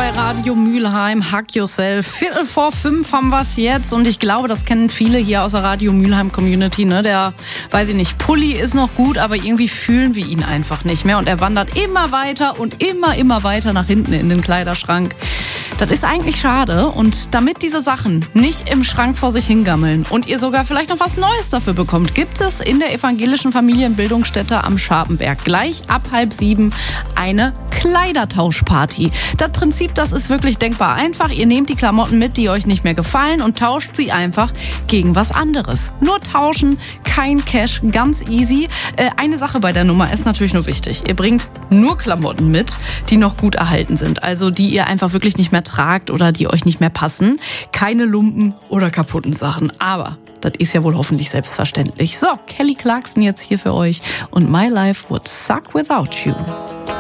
bei Radio Mülheim. Hug yourself. 4:45 haben wir es jetzt und ich glaube, das kennen viele hier aus der Radio Mülheim Community. Ne? Der, weiß ich nicht, Pulli ist noch gut, aber irgendwie fühlen wir ihn einfach nicht mehr und er wandert immer weiter und immer weiter nach hinten in den Kleiderschrank. Das ist eigentlich schade und damit diese Sachen nicht im Schrank vor sich hingammeln und ihr sogar vielleicht noch was Neues dafür bekommt, gibt es in der evangelischen Familienbildungsstätte am Scharpenberg gleich ab 6:30 eine Kleidertauschparty. Das Prinzip, das ist wirklich denkbar einfach. Ihr nehmt die Klamotten mit, die euch nicht mehr gefallen und tauscht sie einfach gegen was anderes. Nur tauschen, kein Cash, ganz easy. Eine Sache bei der Nummer ist natürlich nur wichtig. Ihr bringt nur Klamotten mit, die noch gut erhalten sind. Also die ihr einfach wirklich nicht mehr tragt oder die euch nicht mehr passen. Keine Lumpen oder kaputten Sachen. Aber das ist ja wohl hoffentlich selbstverständlich. So, Kelly Clarkson jetzt hier für euch und My Life Would Suck Without You.